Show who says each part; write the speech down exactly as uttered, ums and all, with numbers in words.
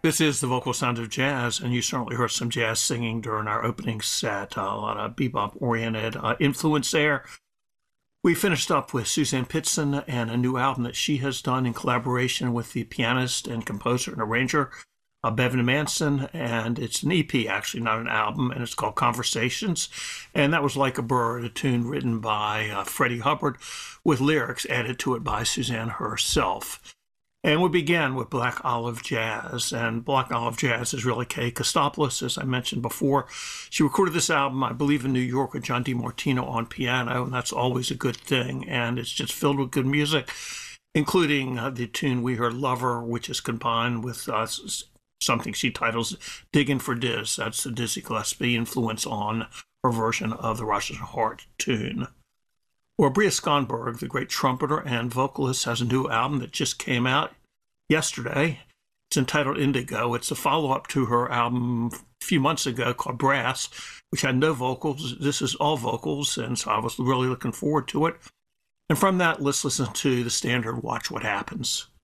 Speaker 1: This is the vocal sound of jazz, and you certainly heard some jazz singing during our opening set. Uh, a lot of bebop-oriented uh, influence there. We finished up with Suzanne Pitson and a new album that she has done in collaboration with the pianist and composer and arranger, uh, Bevan Manson, and it's an E P, actually, not an album, and it's called Conversations. And that was Like a Bird, a tune written by uh, Freddie Hubbard with lyrics added to it by Suzanne herself. And we began with Black Olive Jazz, and Black Olive Jazz is really Kay Kostopoulos, as I mentioned before. She recorded this album, I believe, in New York with John DiMartino on piano, and that's always a good thing, and it's just filled with good music, including uh, the tune we heard, Lover, which is combined with uh, something she titles Diggin' for Diz. That's the Dizzy Gillespie influence on her version of the Russian Heart tune. Well, Bria Skonberg, the great trumpeter and vocalist, has a new album that just came out yesterday. It's entitled Indigo. It's a follow-up to her album a few months ago called Brass, which had no vocals. This is all vocals, and so I was really looking forward to it. And from that, let's listen to the standard Watch What Happens.